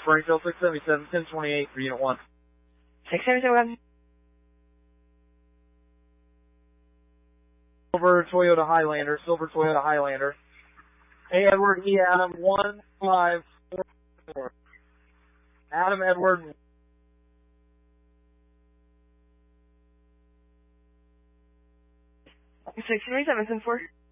Springfield 677, 1028 for Unit 1. 677. Silver Toyota Highlander. Hey, Edward, E. Adam, 1544. Adam, Edward. Six 377, 4.